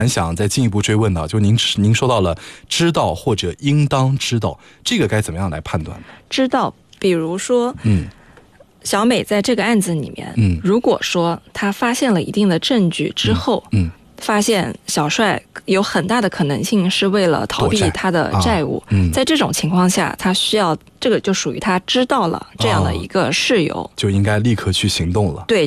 想再进一步追问就您说到了知道或者应当知道，这个该怎么样来判断呢？ 知道，比如说，小美在这个案子里面，如果说她发现了一定的证据之后，发现小帅有很大的可能性是为了逃避他的债务，在这种情况下，他需要这个就属于他知道了这样的一个事由， 就应该立刻去行动了。 对。